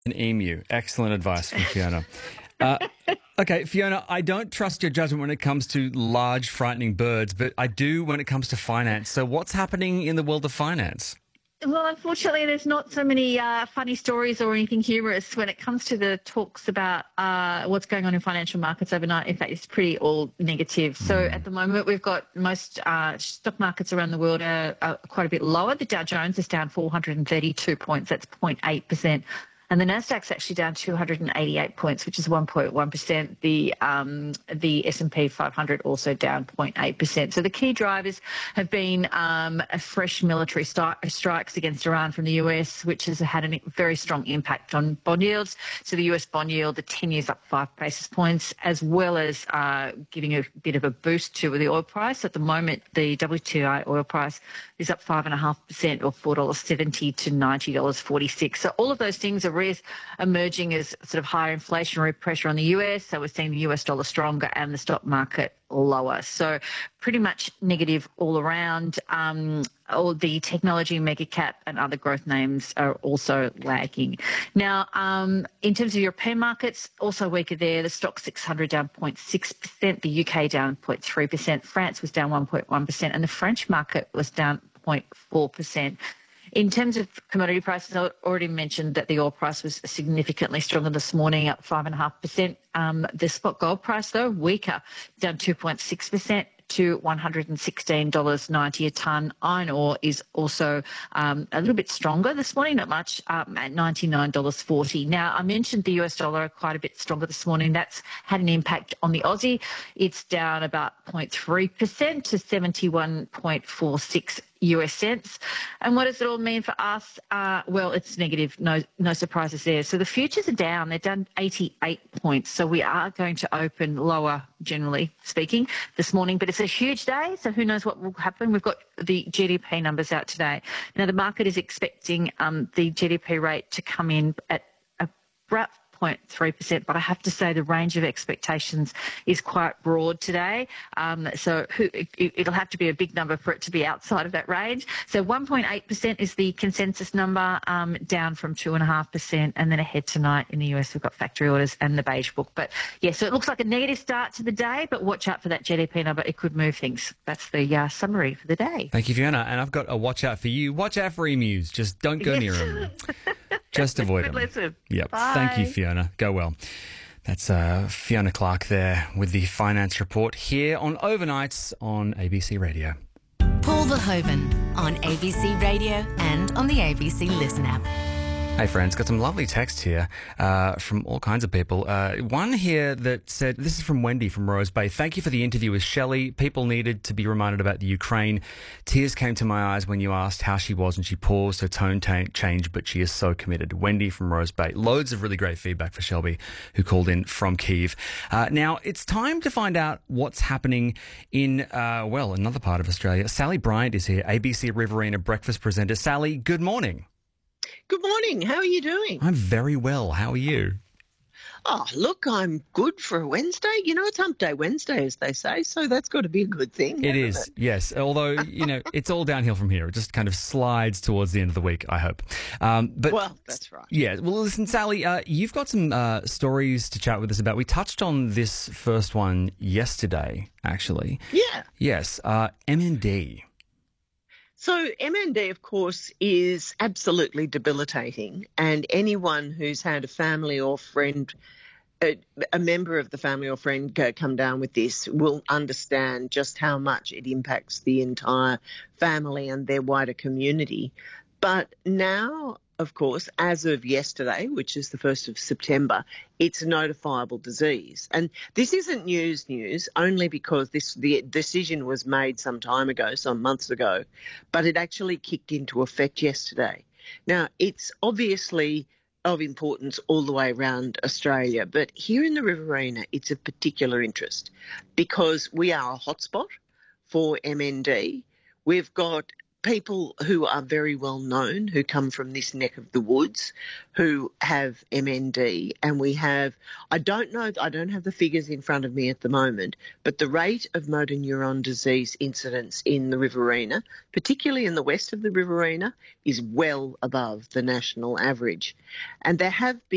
An emu. Excellent advice from Fiona. Uh, okay, Fiona, I don't trust your judgment when it comes to large, frightening birds, but I do when it comes to finance. So what's happening in the world of finance? Well, unfortunately, there's not so many funny stories or anything humorous when it comes to the talks about what's going on in financial markets overnight. In fact, it's pretty all negative. So at the moment, we've got most stock markets around the world are quite a bit lower. The Dow Jones is down 432 points. That's 0.8%. And the Nasdaq's actually down 288 points, which is 1.1%. The S&P 500 also down 0.8%. So the key drivers have been fresh military strikes against Iran from the US, which has had a very strong impact on bond yields. So the US bond yield, the 10 years up 5 basis points, as well as giving a bit of a boost to the oil price. At the moment, the WTI oil price is up 5.5% or $4.70 to $90.46. So all of those things are emerging as sort of higher inflationary pressure on the US. So we're seeing the US dollar stronger and the stock market lower. So pretty much negative all around. All the technology, mega cap and other growth names are also lagging. Now, in terms of European markets, also weaker there. The stock 600 down 0.6%, the UK down 0.3%, France was down 1.1%, and the French market was down 0.4%. In terms of commodity prices, I already mentioned that the oil price was significantly stronger this morning, up 5.5%. The spot gold price, though, weaker, down 2.6% to $116.90 a tonne. Iron ore is also a little bit stronger this morning, not much, at $99.40. Now, I mentioned the US dollar quite a bit stronger this morning. That's had an impact on the Aussie. It's down about 0.3% to 71.46 US cents. And what does it all mean for us? Well, it's negative, no surprises there. So the futures are down. They're down 88 points. So we are going to open lower, generally speaking, this morning. But it's a huge day, so who knows what will happen. We've got the GDP numbers out today. Now, the market is expecting the GDP rate to come in at about 0.3%, but I have to say the range of expectations is quite broad today. So it'll have to be a big number for it to be outside of that range. So 1.8% is the consensus number, down from 2.5%. And then ahead tonight in the US, we've got factory orders and the beige book. But yeah, so it looks like a negative start to the day, but watch out for that GDP number. It could move things. That's the summary for the day. Thank you, Fiona. And I've got a watch out for you. Watch out for emus. Just don't go near them. Just avoid them. Listen. Yep. Bye. Thank you, Fiona. Go well. That's Fiona Clark there with the Finance Report here on Overnights on ABC Radio. Paul Verhoeven on ABC Radio and on the ABC Listen app. Hey friends, got some lovely text here from all kinds of people. One here that said, this is from Wendy from Rose Bay. Thank you for the interview with Shelley. People needed to be reminded about the Ukraine. Tears came to my eyes when you asked how she was and she paused. Her tone changed, but she is so committed. Wendy from Rose Bay. Loads of really great feedback for Shelby, who called in from Kyiv. Now, it's time to find out what's happening in, another part of Australia. Sally Bryant is here, ABC Riverina breakfast presenter. Sally, good morning. Good morning. How are you doing? I'm very well. How are you? Oh, look, I'm good for a Wednesday. You know, it's Hump Day Wednesday, as they say, so that's got to be a good thing. It is, yes. Although, it's all downhill from here. It just kind of slides towards the end of the week, I hope. Well, that's right. Yeah. Well, listen, Sally, you've got some stories to chat with us about. We touched on this first one yesterday, actually. Yeah. Yes. MND. So MND, of course, is absolutely debilitating, and anyone who's had a family or friend, a member of the family or friend come down with this will understand just how much it impacts the entire family and their wider community. But now, of course, as of yesterday, which is the 1st of September, it's a notifiable disease. And this isn't news only because the decision was made some time ago, some months ago, but it actually kicked into effect yesterday. Now, it's obviously of importance all the way around Australia, but here in the Riverina, it's of particular interest because we are a hotspot for MND. We've got people who are very well known, who come from this neck of the woods, who have MND. And we have, I don't have the figures in front of me at the moment, but the rate of motor neuron disease incidence in the Riverina, particularly in the west of the Riverina, is well above the national average. And there have been